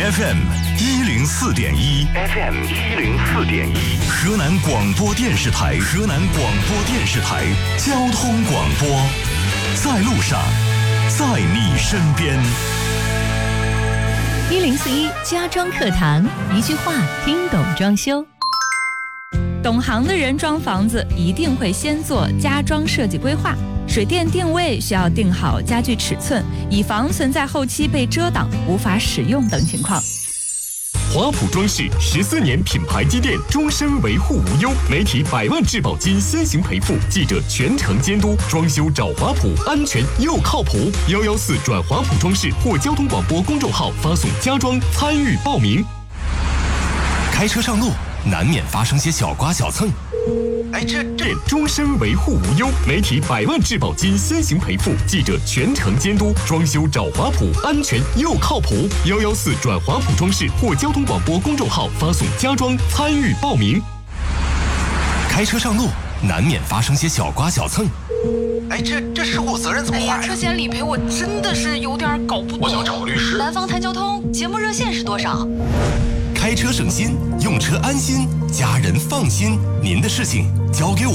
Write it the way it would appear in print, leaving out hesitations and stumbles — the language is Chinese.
FM104.1，河南广播电视台交通广播，在路上，在你身边。 1041家装课堂，一句话听懂装修。懂行的人装房子一定会先做家装设计规划，水电定位需要定好家具尺寸，以防存在后期被遮挡无法使用等情况。 华普装饰14年品牌积淀，终身维护无忧，媒体100万质保金先行赔付，记者全程监督，装修找华普，安全又靠谱。114转华普装饰或交通广播公众号发送家装参与报名。 开车上路难免发生些小刮小蹭， 这终身维护无忧，媒体100万质保金先行赔付，记者全程监督，装修找华普，安全又靠谱。114转华普装饰或交通广播公众号发送家装参与报名。 开车上路难免发生些小刮小蹭， 这事故责任怎么划呀？ 车险理赔我真的是有点搞不懂。 我想找个律师。 南方谈交通节目热线是多少？ 开车省心，用车安心，家人放心，您的事情交给我。